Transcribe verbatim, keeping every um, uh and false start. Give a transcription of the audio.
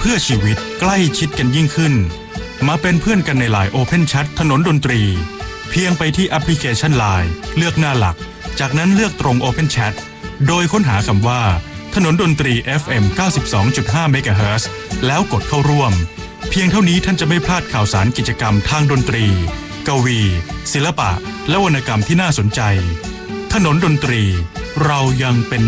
พื่อชีวิตใกล้ชิดกันยิ่งขึ้นมาเป็นเพื่อนกันในไลน์ Open Chat ถนนดนตรีเพียงไปที่แอปพลิเคชัน ไลน์ เลือกหน้าหลักจากนั้นเลือกตรง Open Chat โดยค้นหาคำว่าถนนดนตรี เอฟ เอ็ม เก้าสิบสองจุดห้า เมกะเฮิรตซ์แล้วกดเข้าร่วมเพียงเท่านี้ท่านจะไม่พลาดข่าวสารกิจกรรมทางดนตรีกวีศิลปะและวรรณกรรมที่น่าสนใจถนนดนตรีเรายังเป็น